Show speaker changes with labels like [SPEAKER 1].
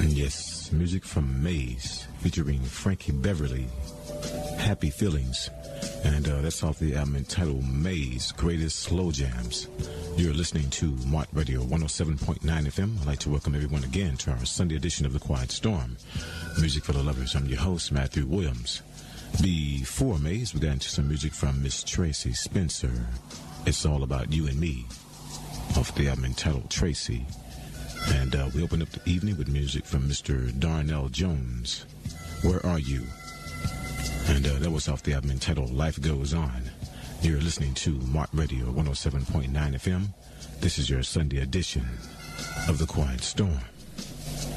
[SPEAKER 1] Yes, music from Maze, featuring Frankie Beverly, Happy Feelings. And that's off the album entitled Maze, Greatest Slow Jams. You're listening to Mart Radio 107.9 FM. I'd like to welcome everyone again to our Sunday edition of The Quiet Storm, Music for the Lovers. I'm your host, Matthew Williams. Before Maze, we got into some music from Miss Tracy Spencer. It's All About You and Me, off the album entitled Tracy. And we opened up the evening with music from Mr. Darnell Jones, Where Are You? And that was off the album entitled Life Goes On. You're listening to Mart Radio 107.9 FM. This is your Sunday edition of The Quiet Storm.